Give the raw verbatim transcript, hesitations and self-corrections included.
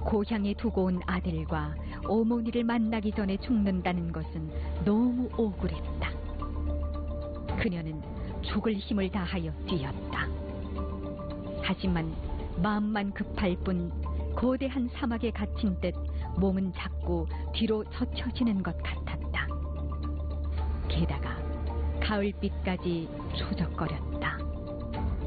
고향에 두고 온 아들과 어머니를 만나기 전에 죽는다는 것은 너무 억울했다. 그녀는 죽을 힘을 다하여 뛰었다. 하지만 마음만 급할 뿐 거대한 사막에 갇힌 듯 몸은 자꾸 뒤로 젖혀지는 것 같았다. 게다가 가을빛까지 추적거렸다.